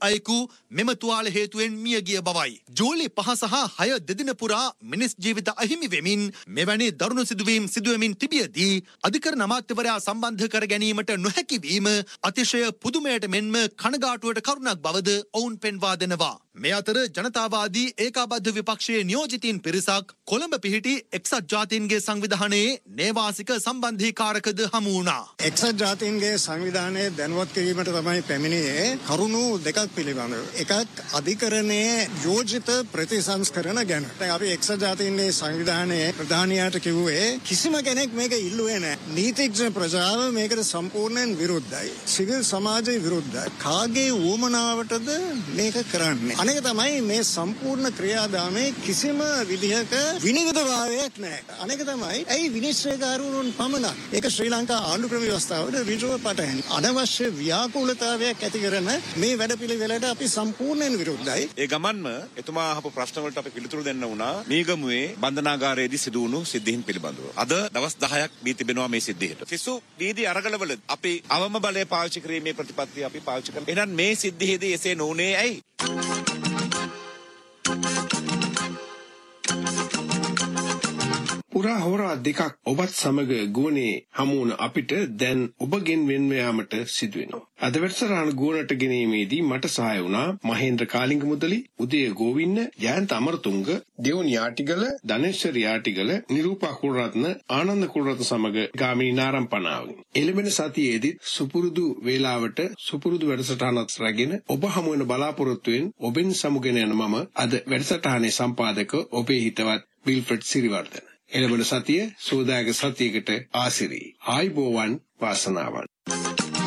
අයෙකු මෙම තුවාල හේතුවෙන් මිය ගිය බවයි. ජූලි 5 සහ 6 දෙදින පුරා මිනිස් ජීවිත අහිමි වෙමින් මෙවැනි දරුණු සිදුවීම් සිදුවෙමින් තිබියදී අධිකරණ අමාත්‍යවරයා සම්බන්ධ කර ගැනීමට නොහැකි වීම අතිශය පුදුමයට මෙන්ම කනගාටුවට කරුණක් බවද ඔවුන් පෙන්වා දෙනවා. මේ අතර ජනතාවාදී ඒකාබද්ධ විපක්ෂයේ නියෝජිතින් පිරිසක් කොළඹ පිහිටි එක්සත් ජාතීන්ගේ සංවිධානයේ නේවාසික සම්බන්ධීකාරකද හමු වුණා. එක්සත් ජාතීන්ගේ සංවිධානයේ දැනුවත් කිරීමට තමයි පැමිණියේ කරුණු දෙකක් පිළිබඳව. එකක් අධිකරණයේ යෝජිත ප්‍රතිසංස්කරණ ගැන. දැන් අපි එක්සත් ජාතීන්ගේ සංවිධානයේ ප්‍රධානියාට කිව්වේ කිසිම කෙනෙක් මේක ඉල්ලුවේ නැහැ. නීතිඥ ප්‍රජාව මේකට සම්පූර්ණයෙන් විරුද්ධයි. සිවිල් සමාජය විරුද්ධයි. කාගේ වුමනාවටද මේක කරන්නේ? අනෙක තමයි මේ සම්පූර්ණ ක්‍රියාදාමයේ කිසිම විදිහක විනිවිදභාවයක් නැහැ. අනෙක තමයි ඇයි විනිශ්චයකාරුන් පමණක් ඒක ශ්‍රී ලංකා ආණ්ඩු ක්‍රම ව්‍යවස්ථාවට ඍජුව පටහැනි. අනවශ්‍ය ව්‍යාකූලතාවයක් ඇති කරන මේ වැඩපිළිවෙලට අපි සම්පූර්ණයෙන් විරුද්ධයි. ඒ ගමන්ම එතුමා අහපු ප්‍රශ්න වලට අපි පිළිතුරු දෙන්න වුණා මීගමුවේ බන්ධනාගාරයේදී සිදු වුණු සිද්ධීන් පිළිබඳව. අද දවස් 10ක් දී තිබෙනවා මේ සිද්ධියට. සිසු වීදි අරගලවල අපි අවම බලය පාවිච්චි කිරීමේ ප්‍රතිපත්තිය අපි පාවිච්චි කරනවා. එහෙනම් මේ සිද්ධියේදී එසේ නොඋනේ ඇයි? පුරා හෝරා දෙකක් ඔබත් සමග ගුවනේ හමුවන අපිට දැන් ඔබගෙන් වෙන්ව යාමට සිදු වෙනවා. අද වැඩසටහන ගුවනට ගෙනීමේදී මට සහාය වුණා මහේන්ද්‍ර කාලිංග මුදලි, උදය ගෝවින්ද, ජයන්ත අමරතුංග, දෙවුන් යාටිගල, ධනේශ්වර යාටිගල, නිරූපා කුලරත්න, ආනන්ද කුලරත්න සමග ගාමිණී නාරම්පනාවගේ. එළඹෙන සතියේදී සුපුරුදු වේලාවට සුපුරුදු වැඩසටහනක් රැගෙන ඔබ හමු වෙන බලාපොරොත්තුවෙන් ඔබෙන් සමුගෙන යන මම අද වැඩසටහනේ සම්පාදක ඔබේ හිතවත් විල්ෆ්‍රඩ් සිරිවර්ධන. එළඹෙන සතිය සෝදායක සතියකට ආසිරි. ආයිබෝවන් වාසනාවන්.